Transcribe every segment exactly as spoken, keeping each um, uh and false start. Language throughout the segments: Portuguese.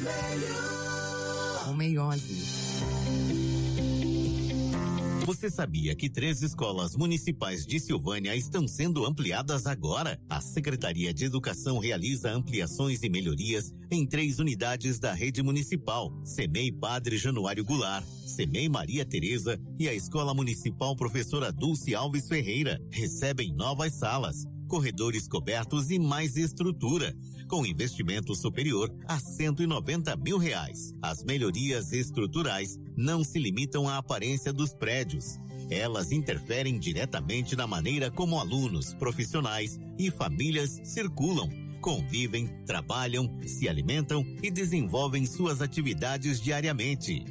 uma e onze. Você sabia que três escolas municipais de Silvânia estão sendo ampliadas agora? A Secretaria de Educação realiza ampliações e melhorias em três unidades da rede municipal: SEMEI Padre Januário Goulart, SEMEI Maria Tereza e a Escola Municipal Professora Dulce Alves Ferreira. Recebem novas salas, corredores cobertos e mais estrutura, com investimento superior a cento e noventa mil reais. As melhorias estruturais não se limitam à aparência dos prédios. Elas interferem diretamente na maneira como alunos, profissionais e famílias circulam, convivem, trabalham, se alimentam e desenvolvem suas atividades diariamente.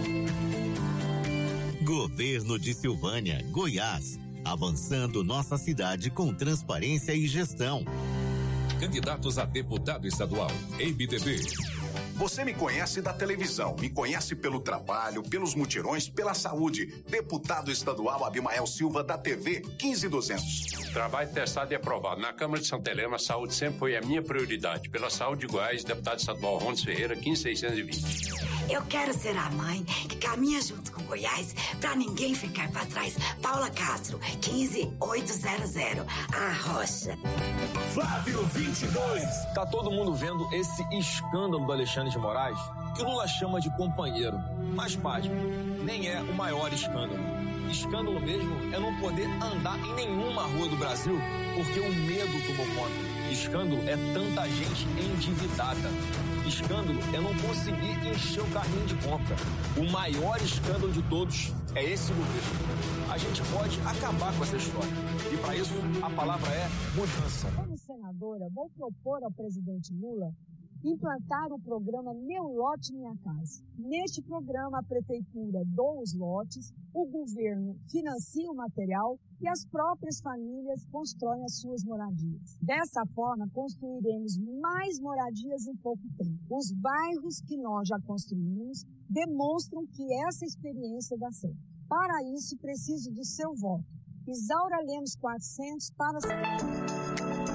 Governo de Silvânia, Goiás. Avançando nossa cidade com transparência e gestão. Candidatos a deputado estadual, M D B. Você me conhece da televisão, me conhece pelo trabalho, pelos mutirões, pela saúde. Deputado estadual Abimael Silva da T V quinze duzentos. Trabalho testado e aprovado. Na Câmara de Santa Helena, a saúde sempre foi a minha prioridade. Pela saúde de Goiás, deputado estadual Rondes Ferreira, quinze seiscentos e vinte. Eu quero ser a mãe que caminha junto com Goiás pra ninguém ficar pra trás. Paula Castro, quinze oitocentos. A Rocha. Flávio vinte e dois. Tá todo mundo vendo esse escândalo do Alexandre de Moraes, que Lula chama de companheiro. Mas, pasme, nem é o maior escândalo. Escândalo mesmo é não poder andar em nenhuma rua do Brasil porque o medo tomou conta. Escândalo é tanta gente endividada. Escândalo é não conseguir encher o carrinho de compra. O maior escândalo de todos é esse governo. A gente pode acabar com essa história. E para isso, a palavra é mudança. Como senadora, vou propor ao presidente Lula implantar o programa Meu Lote Minha Casa. Neste programa, a prefeitura doa os lotes, o governo financia o material e as próprias famílias constroem as suas moradias. Dessa forma, construiremos mais moradias em pouco tempo. Os bairros que nós já construímos demonstram que essa experiência dá certo. Para isso, preciso do seu voto. Isaura Lemos quatrocentos para...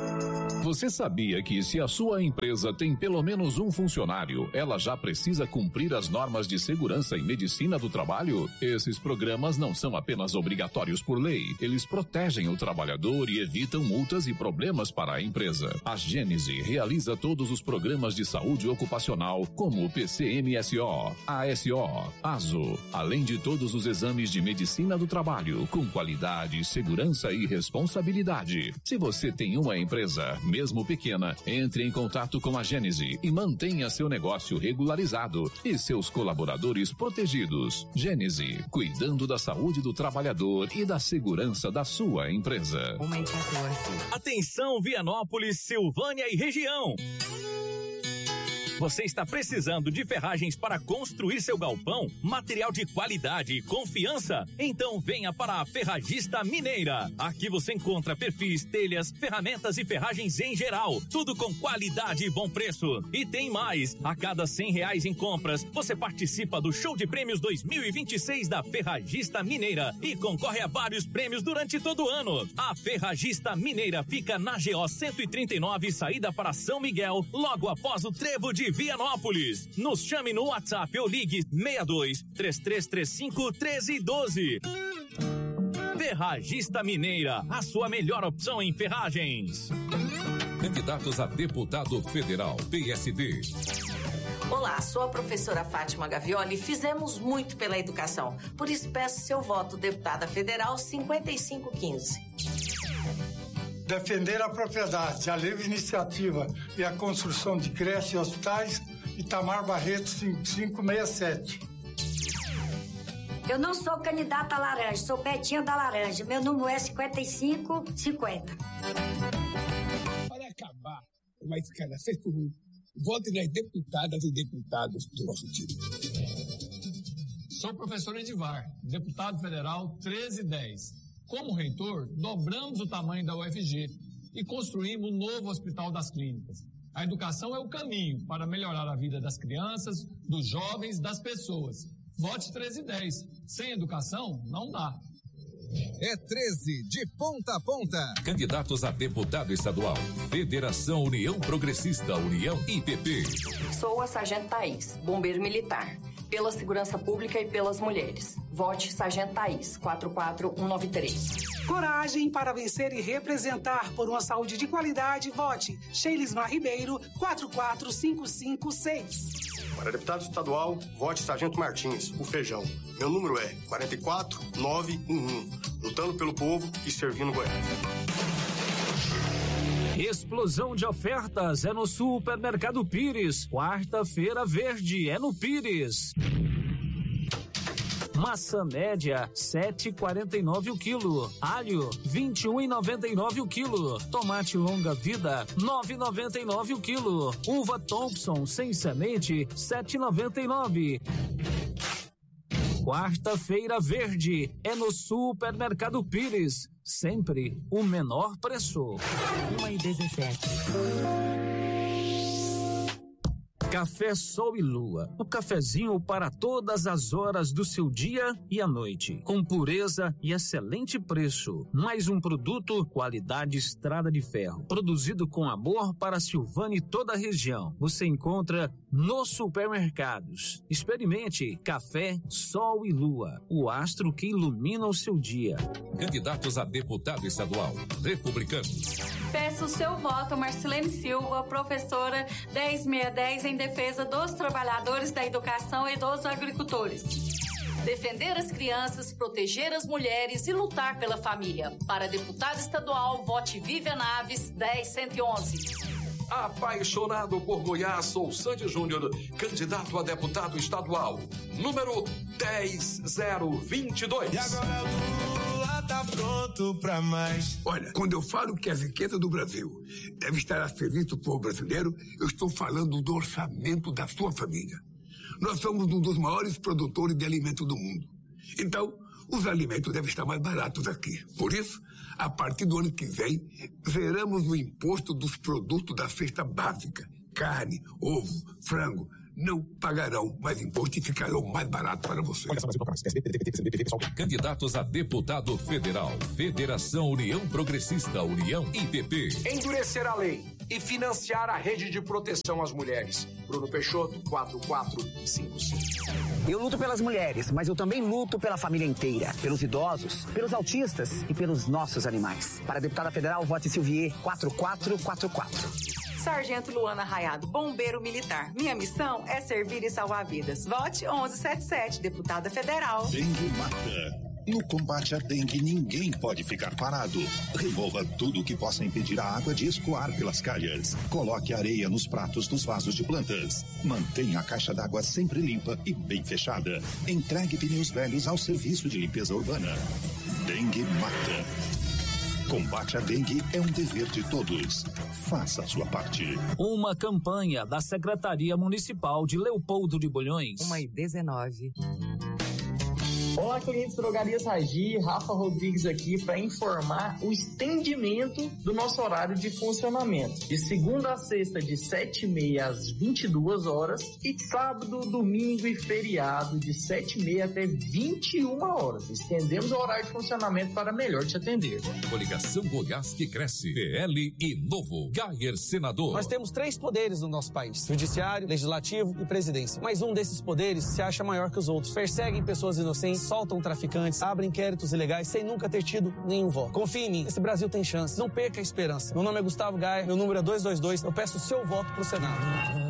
Você sabia que se a sua empresa tem pelo menos um funcionário, ela já precisa cumprir as normas de segurança e medicina do trabalho? Esses programas não são apenas obrigatórios por lei, eles protegem o trabalhador e evitam multas e problemas para a empresa. A Gênese realiza todos os programas de saúde ocupacional, como o P C M S O, A S O, ASO, além de todos os exames de medicina do trabalho, com qualidade, segurança e responsabilidade. Se você tem uma empresa, mesmo pequena, entre em contato com a Gênese e mantenha seu negócio regularizado e seus colaboradores protegidos. Gênese, cuidando da saúde do trabalhador e da segurança da sua empresa. uma e quatorze. Atenção, Vianópolis, Silvânia e região. Você está precisando de ferragens para construir seu galpão? Material de qualidade e confiança? Então venha para a Ferragista Mineira. Aqui você encontra perfis, telhas, ferramentas e ferragens em geral. Tudo com qualidade e bom preço. E tem mais. A cada cem reais em compras, você participa do Show de Prêmios dois mil e vinte e seis da Ferragista Mineira e concorre a vários prêmios durante todo o ano. A Ferragista Mineira fica na G O cento e trinta e nove, saída para São Miguel, logo após o trevo de Vianópolis. Nos chame no WhatsApp ou ligue seis dois, três três três cinco, um três um dois. Ferragista Mineira, a sua melhor opção em ferragens. Candidatos a deputado federal, P S D. Olá, sou a professora Fátima Gavioli e fizemos muito pela educação. Por isso peço seu voto, deputada federal cinquenta e cinco quinze. Defender a propriedade, a livre iniciativa e a construção de creches e hospitais, Itamar Barreto cinco cinco seis sete. Eu não sou candidata a laranja, sou Betinha da Laranja. Meu número é cinquenta e cinco cinquenta. Para acabar com a escala ruim, vote nas deputadas e deputados do nosso time. Sou o professor Edivar, deputado federal treze dez. Como reitor, dobramos o tamanho da U F G e construímos um novo Hospital das Clínicas. A educação é o caminho para melhorar a vida das crianças, dos jovens, das pessoas. Vote treze dez. Sem educação, não dá. É treze, de ponta a ponta. Candidatos a deputado estadual, Federação União Progressista, União I P P. Sou a Sargento Thaís, bombeiro militar, pela segurança pública e pelas mulheres. Vote Sargento Thaís, quatro quatro um nove três. Coragem para vencer e representar por uma saúde de qualidade. Vote Sheilismar Ribeiro, quatro quatro cinco cinco seis. Para deputado estadual, vote Sargento Martins, o Feijão. Meu número é quatro quatro nove um um. Lutando pelo povo e servindo Goiás. Explosão de ofertas é no Supermercado Pires. Quarta-feira verde é no Pires. Maçã média, sete e quarenta e nove o quilo. Alho, vinte e um e noventa e nove o quilo. Tomate longa vida, nove e noventa e nove o quilo. Uva Thompson sem semente, sete e noventa e nove. Quarta-feira verde é no Supermercado Pires. Sempre o menor preço. uma e dezessete. Café Sol e Lua, o cafezinho para todas as horas do seu dia e à noite, com pureza e excelente preço. Mais um produto qualidade Estrada de Ferro, produzido com amor para Silvânia e toda a região. Você encontra nos supermercados. Experimente Café Sol e Lua, o astro que ilumina o seu dia. Candidatos a deputado estadual, republicanos. Peço o seu voto, Marcelene Silva, professora dez mil seiscentos e dez, em defesa dos trabalhadores da educação e dos agricultores. Defender as crianças, proteger as mulheres e lutar pela família. Para deputado estadual, vote Vivian Naves, dez mil cento e onze. Apaixonado por Goiás, sou Sandy Júnior, candidato a deputado estadual, número dez mil vinte e dois. E agora o Lula tá pronto pra mais. Olha, quando eu falo que a riqueza do Brasil deve estar a serviço do povo brasileiro, eu estou falando do orçamento da sua família. Nós somos um dos maiores produtores de alimentos do mundo. Então, os alimentos devem estar mais baratos aqui. Por isso, a partir do ano que vem, zeramos o imposto dos produtos da cesta básica. Carne, ovo, frango, não pagarão mais imposto e ficarão mais baratos para você. Candidatos a deputado federal, Federação União Progressista, União I P P. Endurecer a lei e financiar a rede de proteção às mulheres. Bruno Peixoto, quatro quatro cinco cinco. Eu luto pelas mulheres, mas eu também luto pela família inteira, pelos idosos, pelos autistas e pelos nossos animais. Para deputada federal, vote Silvier, quatro quatro quatro quatro. Sargento Luana Raiado, bombeiro militar. Minha missão é servir e salvar vidas. Vote onze setenta e sete, deputada federal. Dengue mata. No combate à dengue, ninguém pode ficar parado. Remova tudo que possa impedir a água de escoar pelas calhas. Coloque areia nos pratos dos vasos de plantas. Mantenha a caixa d'água sempre limpa e bem fechada. Entregue pneus velhos ao serviço de limpeza urbana. Dengue mata. Combate à dengue é um dever de todos. Faça a sua parte. Uma campanha da Secretaria Municipal de Leopoldo de Bulhões. uma e dezenove. Olá, clientes Drogarias Ragi, Rafa Rodrigues aqui para informar o estendimento do nosso horário de funcionamento. De segunda a sexta, de sete e meia às vinte e duas horas, e sábado, domingo e feriado, de sete e meia até vinte e uma horas. Estendemos o horário de funcionamento para melhor te atender. Coligação Goiás que cresce. P L e Novo. Gayer Senador. Nós temos três poderes no nosso país: judiciário, legislativo e presidência. Mas um desses poderes se acha maior que os outros. Perseguem pessoas inocentes, soltam traficantes, abrem inquéritos ilegais sem nunca ter tido nenhum voto. Confie em mim, esse Brasil tem chance. Não perca a esperança. Meu nome é Gustavo Gayer, meu número é duzentos e vinte e dois. Eu peço o seu voto pro Senado.